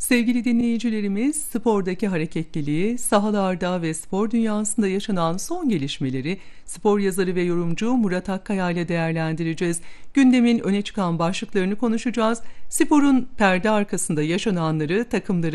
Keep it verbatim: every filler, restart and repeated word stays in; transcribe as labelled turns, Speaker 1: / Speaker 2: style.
Speaker 1: Sevgili dinleyicilerimiz, spordaki hareketliliği, sahalarda ve spor dünyasında yaşanan son gelişmeleri spor yazarı ve yorumcu Murat Akkaya ile değerlendireceğiz. Gündemin öne çıkan başlıklarını konuşacağız. Sporun perde arkasında yaşananları, takımların